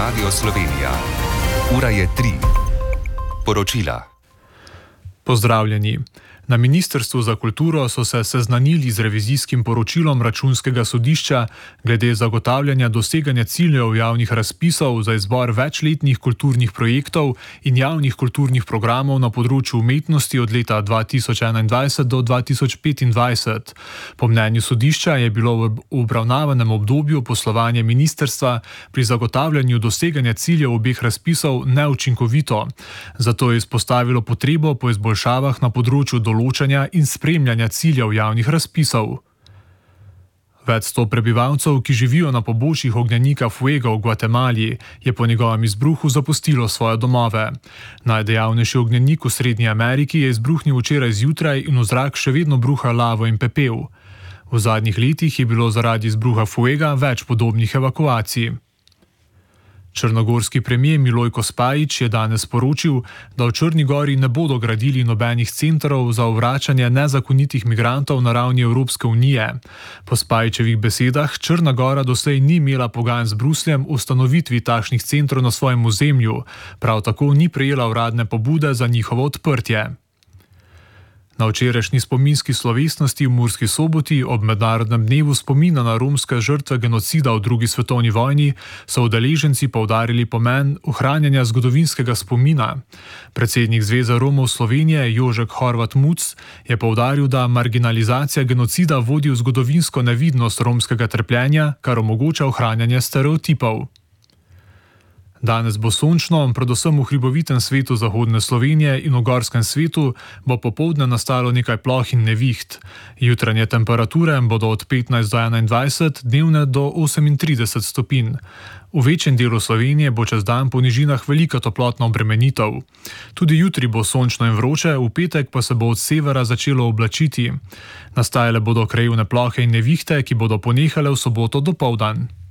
Radio Slovenija. Ura je 3. Poročila. Pozdravljeni. Na Ministrstvu za kulturo so se seznanili z revizijskim poročilom Računskega sodišča glede zagotavljanja doseganja ciljev javnih razpisov za izbor večletnih kulturnih projektov in javnih kulturnih programov na področju umetnosti od leta 2021 do 2025. Po mnenju sodišča je bilo v obravnavanem obdobju poslovanje ministrstva pri zagotavljanju doseganja ciljev obeh razpisov neučinkovito. Zato je izpostavilo potrebo po izboljšavah na področju določanja in spremljanja ciljev javnih razpisov. Več 100 prebivalcev, ki živijo na pobočjih ognjenika Fuego v Gvatemali, je po njegovem izbruhu zapustilo svoje domove. Najdejavnejši ognjenik v Srednji Ameriki je izbruhnil včeraj zjutraj in v zrak še vedno bruha lavo in pepel. V zadnjih letih je bilo zaradi izbruha Fuega več podobnih evakuacij. Črnogorski premijer Milojko Spajić je danes sporočil, da v Črni gori ne bodo gradili nobenih centrov za vračanje nezakonitih migrantov na ravni Evropske unije. Po Spajićevih besedah Črna gora doslej ni imela pogajanj z Brusljem o ustanovitvi takšnih centrov na svojem ozemlju, prav tako ni prejela uradne pobude za njihovo odprtje. Na včerajšnji spominski slovesnosti v Murski Soboti ob mednarodnem dnevu spomina na romske žrtve genocida v drugi svetovni vojni so udeleženci poudarili pomen ohranjanja zgodovinskega spomina. Predsednik Zveze Romov Slovenije Jožek Horvat Muc je poudaril, da marginalizacija genocida vodi v zgodovinsko nevidnost romskega trpljenja, kar omogoča ohranjanje stereotipov. Danes bo sončno, predvsem v hribovitem svetu zahodne Slovenije in v gorskem svetu bo popoldne nastalo nekaj ploh in neviht. Jutranje temperature bodo od 15 do 21, dnevne do 38 stopinj. V večjem delu Slovenije bo čez dan po nižinah velika toplotna obremenitev. Tudi jutri bo sončno in vroče, v petek pa se bo od severa začelo oblačiti. Nastajale bodo krajevne plohe in nevihte, ki bodo ponehale v soboto dopoldan.